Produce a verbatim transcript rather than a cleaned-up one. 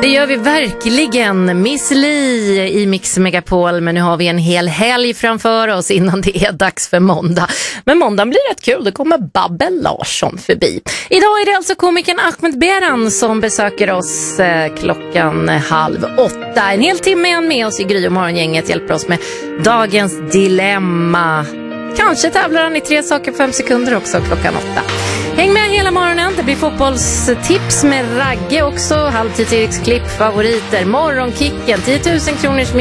Det gör vi verkligen. Miss Li i Mix Megapol. Men nu har vi en hel helg framför oss innan det är dags för måndag. Men måndagen blir rätt kul. Då kommer Babbel Larsson förbi. Idag är det alltså komikern Ahmed Beran som besöker oss eh, klockan halv åtta. En hel timme med oss i Gry och Morgongänget. Hjälper oss med dagens dilemma. Kanske tävlar han i tre saker på fem sekunder också klockan åtta. Häng med hela morgonen. Det blir fotbollstips med Ragge också. Halvtids Eriks klipp, favoriter, morgonkicken, tio tusen kronors